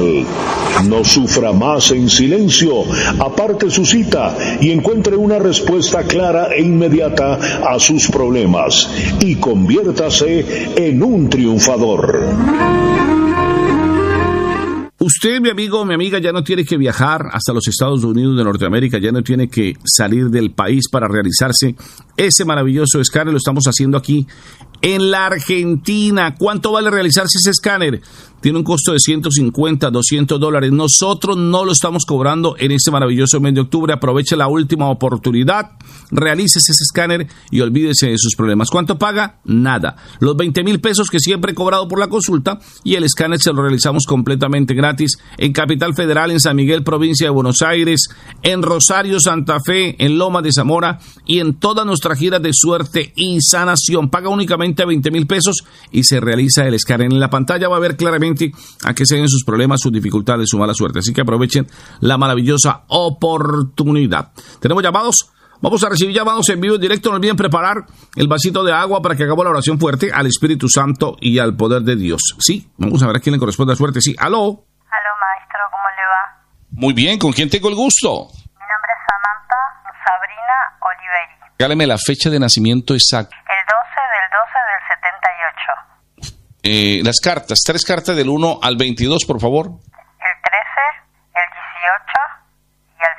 No sufra más en silencio, aparte su cita y encuentre una respuesta clara e inmediata a sus problemas y conviértase en un triunfador. Usted, mi amigo o mi amiga, ya no tiene que viajar hasta los Estados Unidos de Norteamérica, ya no tiene que salir del país para realizarse ese maravilloso escáner. Lo estamos haciendo aquí en la Argentina. ¿Cuánto vale realizarse ese escáner? Tiene un costo de $150, $200. Nosotros no lo estamos cobrando en este maravilloso mes de octubre. Aproveche la última oportunidad, realícese ese escáner y olvídese de sus problemas. ¿Cuánto paga? Nada. Los 20,000 pesos que siempre he cobrado por la consulta, y el escáner se lo realizamos completamente gratis en Capital Federal, en San Miguel, provincia de Buenos Aires, en Rosario, Santa Fe, en Lomas de Zamora y en toda nuestra gira de suerte y sanación. Paga únicamente 20,000 pesos y se realiza el escáner. En la pantalla va a ver claramente a qué se deben sus problemas, sus dificultades, su mala suerte. Así que aprovechen la maravillosa oportunidad. ¿Tenemos llamados? Vamos a recibir llamados en vivo en directo. No olviden preparar el vasito de agua para que hagamos la oración fuerte al Espíritu Santo y al poder de Dios. Sí, vamos a ver a quién le corresponde la suerte. Sí, aló. Aló, maestro, ¿cómo le va? Muy bien, ¿con quién tengo el gusto? Mi nombre es Samantha Sabrina Oliveri. Regáleme la fecha de nacimiento exacta. El 12/12/78. Las cartas, 3 cartas del 1 al 22, por favor. El 13, el 18 y el 6.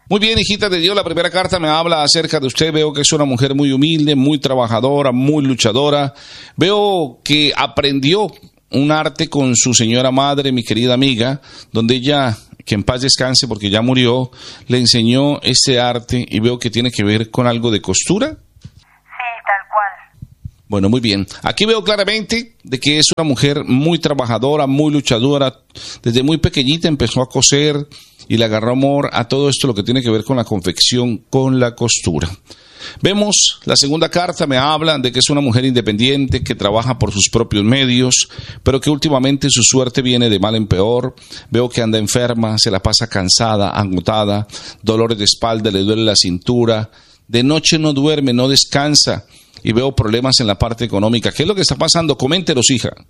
Muy bien, hijita de Dios, la primera carta me habla acerca de usted. Veo que es una mujer muy humilde, muy trabajadora, muy luchadora. Veo que aprendió un arte con su señora madre, mi querida amiga, donde ella, que en paz descanse porque ya murió, le enseñó ese arte y veo que tiene que ver con algo de costura. Sí, tal cual. Bueno, muy bien. Aquí veo claramente de que es una mujer muy trabajadora, muy luchadora. Desde muy pequeñita empezó a coser y le agarró amor a todo esto, lo que tiene que ver con la confección, con la costura. Vemos, la segunda carta me habla de que es una mujer independiente, que trabaja por sus propios medios, pero que últimamente su suerte viene de mal en peor. Veo que anda enferma, se la pasa cansada, agotada, dolores de espalda, le duele la cintura, de noche no duerme, no descansa, y veo problemas en la parte económica. ¿Qué es lo que está pasando? Coméntenos, hija. Todo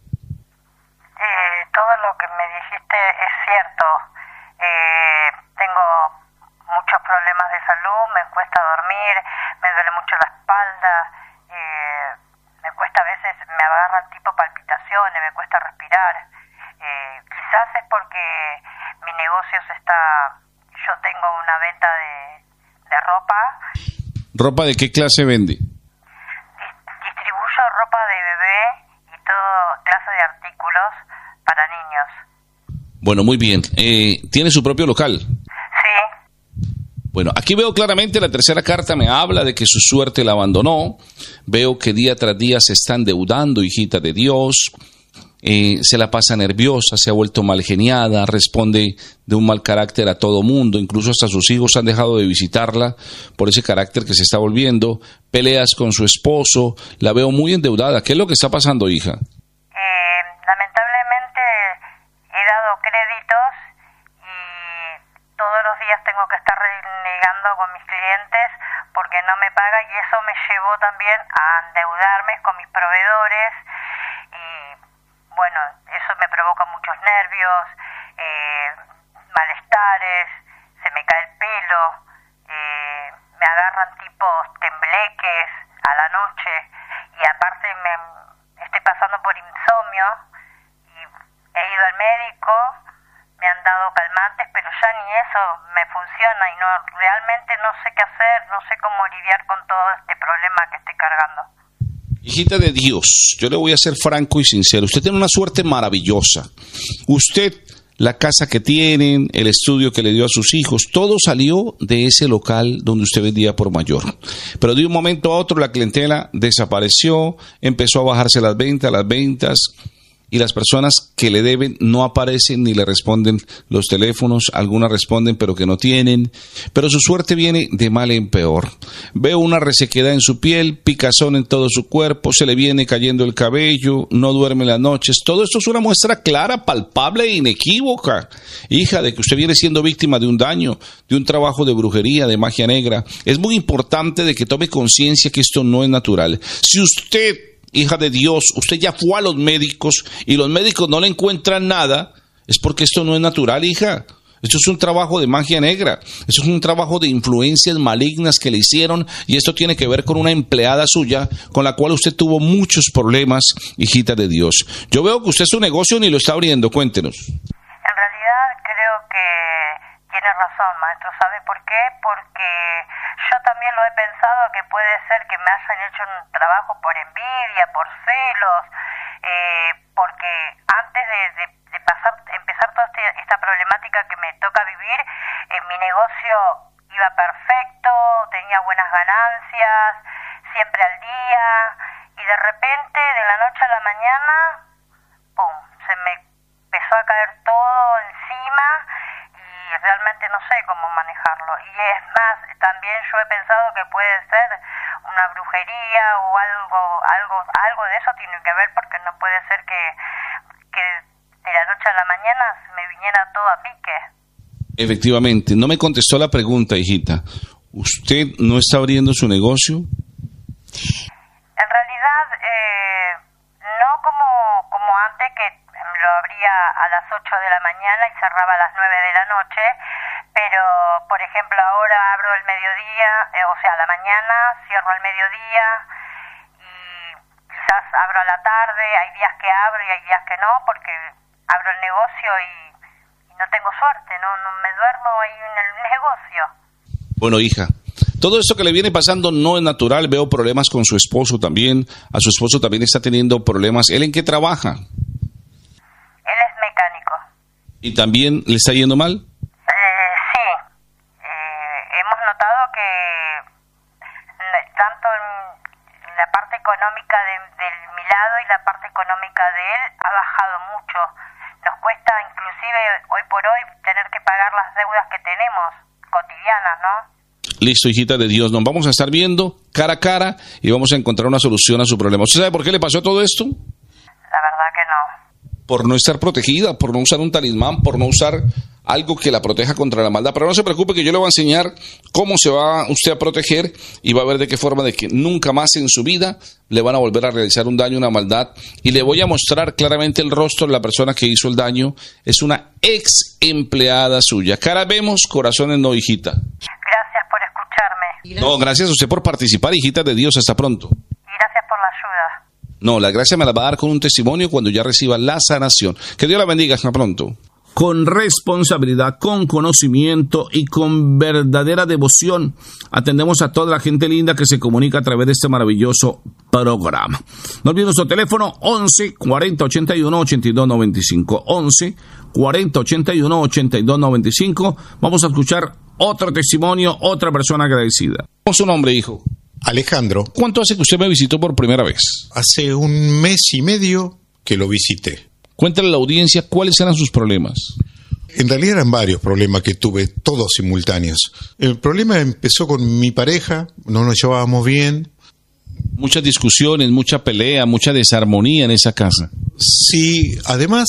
lo que me dijiste es cierto. Tengo muchos problemas de salud, me cuesta dormir, me duele mucho la espalda, me cuesta a veces, me agarran tipo palpitaciones, me cuesta respirar. Quizás es porque mi negocio yo tengo una venta de ropa. ¿Ropa de qué clase vende? Distribuyo ropa de bebé y todo clase de artículos para niños. Bueno, muy bien. ¿Tiene su propio local? Sí. Bueno, aquí veo claramente, la tercera carta me habla de que su suerte la abandonó. Veo que día tras día se está endeudando, hijita de Dios. Se la pasa nerviosa, se ha vuelto malgeniada, responde de un mal carácter a todo mundo. Incluso hasta sus hijos han dejado de visitarla por ese carácter que se está volviendo. Peleas con su esposo. La veo muy endeudada. ¿Qué es lo que está pasando, hija? Lamentablemente he dado créditos y todos los días tengo que estar renegando con mis clientes porque no me paga, y eso me llevó también a endeudarme con mis proveedores, y bueno, eso me provoca muchos nervios, malestares, se me cae el pelo, me agarran tipos tembleques a la noche, y aparte estoy pasando por insomnio y he ido al médico, me han dado calmantes, pero ya ni eso me funciona y realmente no sé qué hacer, no sé cómo lidiar con todo este problema que estoy cargando. Hijita de Dios, yo le voy a ser franco y sincero. Usted tiene una suerte maravillosa. Usted, la casa que tienen, el estudio que le dio a sus hijos, todo salió de ese local donde usted vendía por mayor. Pero de un momento a otro la clientela desapareció, empezó a bajarse las ventas, y las personas que le deben no aparecen ni le responden los teléfonos. Algunas responden pero que no tienen. Pero su suerte viene de mal en peor. Veo una resequedad en su piel, picazón en todo su cuerpo, se le viene cayendo el cabello, no duerme en las noches. Todo esto es una muestra clara, palpable e inequívoca, hija, de que usted viene siendo víctima de un daño, de un trabajo de brujería, de magia negra. Es muy importante de que tome conciencia que esto no es natural. Si usted, hija de Dios, usted ya fue a los médicos y los médicos no le encuentran nada, es porque esto no es natural, hija. Esto es un trabajo de magia negra, esto es un trabajo de influencias malignas que le hicieron, y esto tiene que ver con una empleada suya con la cual usted tuvo muchos problemas, hijita de Dios. Yo veo que usted su negocio ni lo está abriendo, cuéntenos. En realidad creo que tiene razón, maestro. ¿Sabe por qué? Porque yo también lo he pensado, que puede ser que me hayan hecho un trabajo por envidia, por celos, porque antes de empezar toda esta problemática que me toca vivir, mi negocio iba perfecto, tenía buenas ganancias, siempre al día, y de repente, de la noche a la mañana, ¡pum!, se me empezó a caer todo encima, y realmente no sé cómo manejarlo. Y es más, también yo he pensado que puede ser una brujería o algo de eso tiene que ver, porque no puede ser que de la noche a la mañana me viniera todo a pique. Efectivamente, no me contestó la pregunta, hijita. ¿Usted no está abriendo su negocio? En realidad, no como antes, que lo abría a las 8 de la mañana y cerraba a las 9 de la noche, pero, por ejemplo, ahora abro el mediodía, o sea, a la mañana, cierro al mediodía, y quizás abro a la tarde. Hay días que abro y hay días que no, porque abro el negocio y no tengo suerte, no me duermo ahí en el negocio. Bueno, hija, todo esto que le viene pasando no es natural. Veo problemas con su esposo también. A su esposo también está teniendo problemas. ¿Él en qué trabaja? Él es mecánico. ¿Y también le está yendo mal? Sí. Hemos notado que tanto en la parte económica de mi lado y la parte económica de él ha bajado mucho. Nos cuesta inclusive hoy por hoy tener que pagar las deudas que tenemos cotidianas, ¿no? Listo, hijita de Dios, nos vamos a estar viendo cara a cara y vamos a encontrar una solución a su problema. ¿Usted sabe por qué le pasó todo esto? La verdad que no. Por no estar protegida, por no usar un talismán, por no usar algo que la proteja contra la maldad. Pero no se preocupe, que yo le voy a enseñar cómo se va usted a proteger y va a ver de qué forma, de que nunca más en su vida le van a volver a realizar un daño, una maldad. Y le voy a mostrar claramente el rostro de la persona que hizo el daño. Es una ex empleada suya. Cara vemos, corazones no, hijita. Gracias por escucharme. No, gracias a usted por participar, hijita de Dios. Hasta pronto. Y gracias por la ayuda. No, la gracia me la va a dar con un testimonio cuando ya reciba la sanación. Que Dios la bendiga. Hasta pronto. Con responsabilidad, con conocimiento y con verdadera devoción, atendemos a toda la gente linda que se comunica a través de este maravilloso programa. No olviden nuestro teléfono 11 40 81 82 95. 11 40 81 82 95. Vamos a escuchar otro testimonio, otra persona agradecida. ¿Cómo es su nombre, hijo? Alejandro. ¿Cuánto hace que usted me visitó por primera vez? Hace 1 mes y medio que lo visité. Cuéntale a la audiencia cuáles eran sus problemas. En realidad eran varios problemas que tuve, todos simultáneos. El problema empezó con mi pareja, no nos llevábamos bien. Muchas discusiones, mucha pelea, mucha desarmonía en esa casa. Sí, además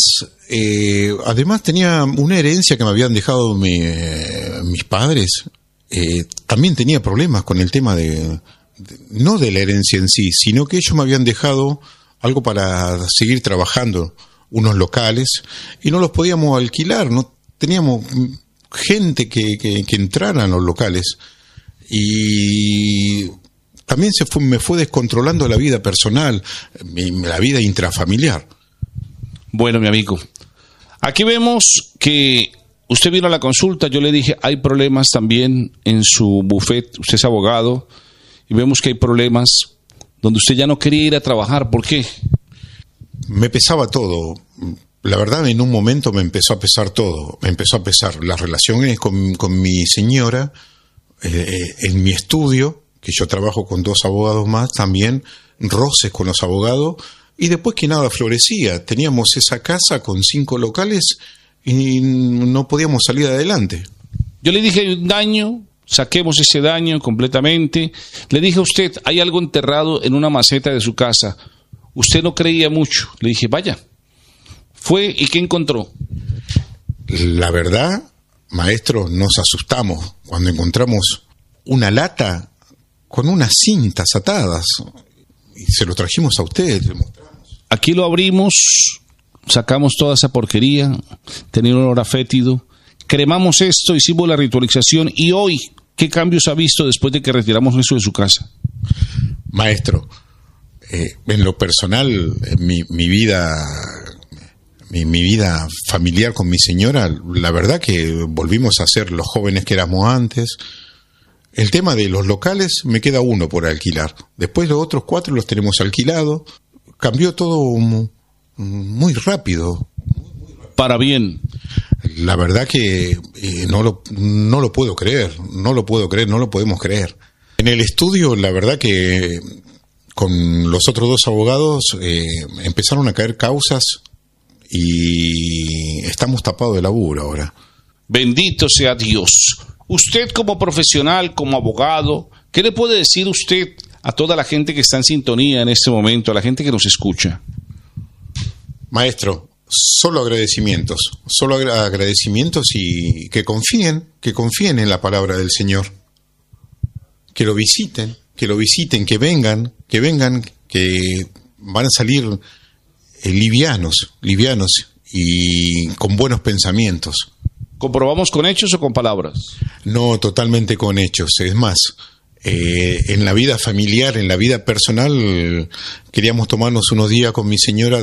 tenía una herencia que me habían dejado mis padres. También tenía problemas con el tema no de la herencia en sí, sino que ellos me habían dejado algo para seguir trabajando, unos locales, y no los podíamos alquilar, no teníamos gente que entrara a los locales, y también me fue descontrolando la vida personal, la vida intrafamiliar. Bueno, mi amigo, aquí vemos que usted vino a la consulta. Yo le dije, hay problemas también en su buffet, usted es abogado, y vemos que hay problemas donde usted ya no quería ir a trabajar. ¿Por qué? Me pesaba todo. La verdad, en un momento me empezó a pesar todo. Me empezó a pesar las relaciones con mi señora, en mi estudio, que yo trabajo con 2 abogados más, también roces con los abogados, y después que nada florecía. Teníamos esa casa con 5 locales y no podíamos salir adelante. Yo le dije, hay un daño, saquemos ese daño completamente. Le dije a usted, hay algo enterrado en una maceta de su casa. Usted no creía mucho. Le dije, vaya. Fue, ¿y qué encontró? La verdad, maestro, nos asustamos cuando encontramos una lata con unas cintas atadas. Y se lo trajimos a usted. Aquí lo abrimos, sacamos toda esa porquería, tenía un olor a fétido, cremamos esto, hicimos la ritualización, y hoy, ¿qué cambios ha visto después de que retiramos eso de su casa? Maestro, en lo personal, mi vida familiar con mi señora, la verdad que volvimos a ser los jóvenes que éramos antes. El tema de los locales, me queda 1 por alquilar. Después los otros 4 los tenemos alquilados. Cambió todo muy rápido. Para bien. La verdad que no lo puedo creer, no lo podemos creer. En el estudio, la verdad que con los otros 2 abogados empezaron a caer causas y estamos tapados de laburo ahora. Bendito sea Dios. Usted como profesional, como abogado, ¿qué le puede decir usted a toda la gente que está en sintonía en este momento, a la gente que nos escucha? Maestro, solo agradecimientos y que confíen en la palabra del Señor. Que lo visiten, que vengan, que van a salir livianos y con buenos pensamientos. ¿Comprobamos con hechos o con palabras? No, totalmente con hechos. Es más, en la vida familiar, en la vida personal, queríamos tomarnos unos días con mi señora después de tantas pálidas que habíamos tenido todo este tiempo. Queríamos tomarnos unos días con mi señora después de tantas pálidas que habíamos tenido todo este tiempo. Queríamos tomarnos unos días con mi señora después de tantas pálidas que habíamos tenido todo este tiempo.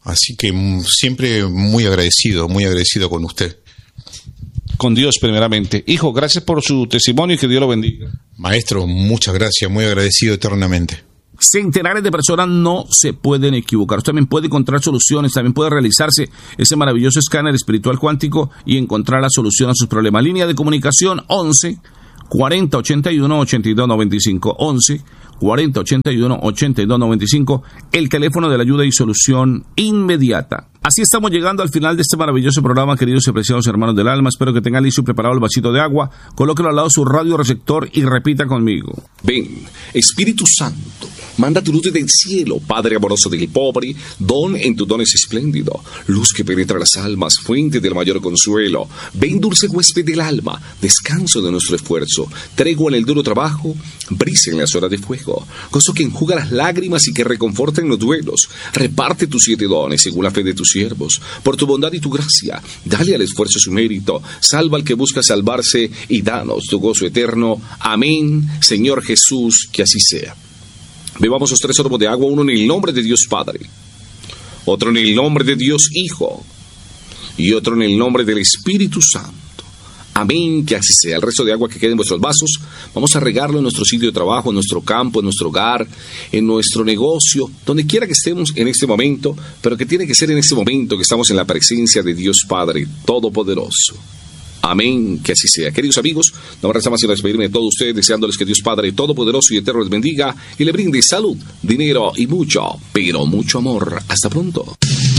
Así que siempre muy agradecido con usted. Con Dios primeramente. Hijo, gracias por su testimonio y que Dios lo bendiga. Maestro, muchas gracias, muy agradecido eternamente. Centenares de personas no se pueden equivocar. Usted también puede encontrar soluciones, también puede realizarse ese maravilloso escáner espiritual cuántico y encontrar la solución a sus problemas. Línea de comunicación 11 40 81 82 95. 11 40 81 82 95, el teléfono de la ayuda y solución inmediata. Así estamos llegando al final de este maravilloso programa, queridos y apreciados hermanos del alma. Espero que tengan listo y preparado el vasito de agua. Colóquelo al lado de su radio receptor y repita conmigo. Ven, Espíritu Santo, manda tu luz desde el cielo, Padre amoroso del pobre, don en tu don es espléndido, luz que penetra las almas, fuente del mayor consuelo. Ven, dulce huésped del alma, descanso de nuestro esfuerzo, tregua en el duro trabajo, brisa en las horas de fuego, gozo que enjuga las lágrimas y que reconforta en los duelos. Reparte tus 7 dones según la fe de tus siervos, por tu bondad y tu gracia, dale al esfuerzo su mérito, salva al que busca salvarse y danos tu gozo eterno. Amén, Señor Jesús, que así sea. Bebamos los 3 sorbos de agua, uno en el nombre de Dios Padre, otro en el nombre de Dios Hijo y otro en el nombre del Espíritu Santo. Amén, que así sea. El resto de agua que quede en vuestros vasos, vamos a regarlo en nuestro sitio de trabajo, en nuestro campo, en nuestro hogar, en nuestro negocio, donde quiera que estemos en este momento, pero que tiene que ser en este momento que estamos en la presencia de Dios Padre Todopoderoso. Amén, que así sea. Queridos amigos, no me resta más sino despedirme de todos ustedes, deseándoles que Dios Padre Todopoderoso y Eterno les bendiga y le brinde salud, dinero y mucho, pero mucho amor. Hasta pronto.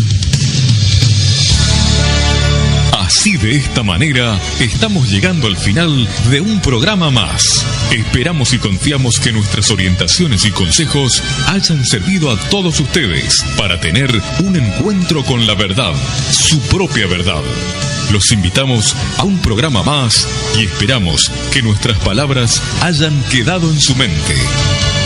Así, de esta manera, estamos llegando al final de un programa más. Esperamos y confiamos que nuestras orientaciones y consejos hayan servido a todos ustedes para tener un encuentro con la verdad, su propia verdad. Los invitamos a un programa más y esperamos que nuestras palabras hayan quedado en su mente.